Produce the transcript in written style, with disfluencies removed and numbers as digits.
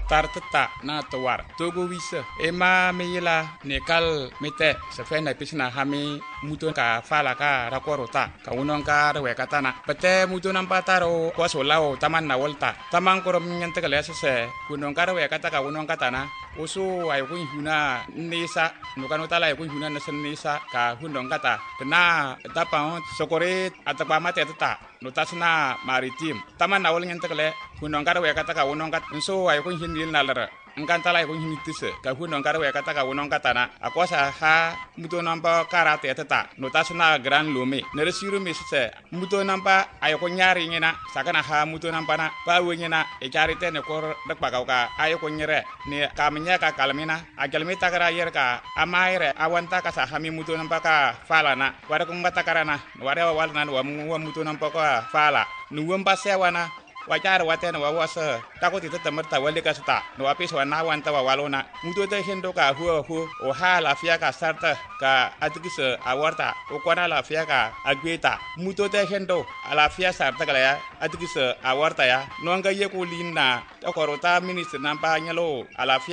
tartata na tawar togo wisa ema meyila nekal mete sefe na pisna hami muto ka fala ka rakorota ka unon ka rewe katana pete muto nampataro kwaso lao taman na volta taman korom nyante kale se unon ka rewe kata ka unon katana oso ay kun huna nisa nukano tala ay kun huna nasen nisa ka hundong kata kena tapa sokore atapa mate tata notasna maritim taman na wol nyante kale hundong ka rewe kata ka unon kat so ay kun hindil nalara ngkantala ko hinitise ka huno ngara kata ka wonon katana akosa ha muto nampa karate tata notasna gran lume neresiru misse muto nampa ayoko nyari ngina sakana ha muto nampa na pa wenyina e charite ne kor dakpa ka ayoko nyere ne kamnya ka kalmina agalmi takara yer ka amaire awanta ka sa hami muto nampa ka falana wara ko ngata karana wara walna wa muto nampa ka fala nuwamba sewana wajar watena wawasa takoti tatamarta wale kasta no apis wana wanta walona muto te hendo ka hu o hala fia ka sarta ka atikise awarta o kwana la fia ka agweta muto te hendo ala fia sarta kala ya atikise awarta ya no anga ye ko linna to korota minister nampa nyalo ala